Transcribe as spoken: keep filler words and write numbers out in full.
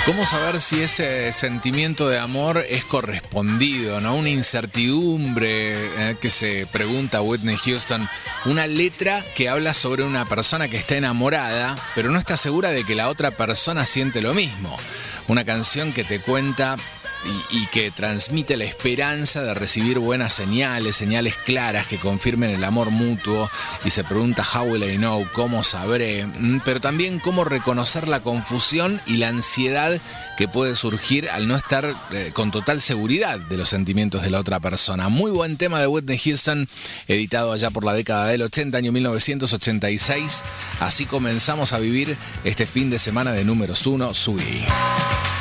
¿Cómo saber si ese sentimiento de amor es correspondido, ¿no? Una incertidumbre eh, que se pregunta Whitney Houston. Una letra que habla sobre una persona que está enamorada, pero no está segura de que la otra persona siente lo mismo. Una canción que te cuenta y, y que transmite la esperanza de recibir buenas señales, señales claras que confirmen el amor mutuo. Y se pregunta, how will I know? ¿Cómo sabré? Pero también cómo reconocer la confusión y la ansiedad que puede surgir al no estar eh, con total seguridad de los sentimientos de la otra persona. Muy buen tema de Whitney Houston, editado allá por la década del ochenta, año mil novecientos ochenta y seis. Así comenzamos a vivir este fin de semana de números uno, Sui.